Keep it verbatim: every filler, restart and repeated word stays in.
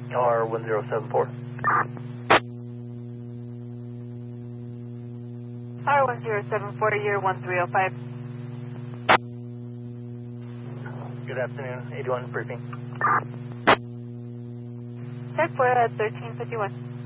R one zero seven four. R one zero seven four, year one three oh five. Good afternoon, eighty-one briefing. Check for uh, thirteen fifty-one.